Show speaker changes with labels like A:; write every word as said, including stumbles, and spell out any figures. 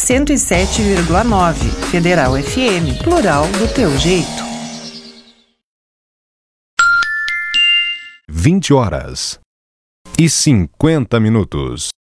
A: cento e sete vírgula nove. Federal F M, plural do teu jeito.
B: vinte horas e cinquenta minutos.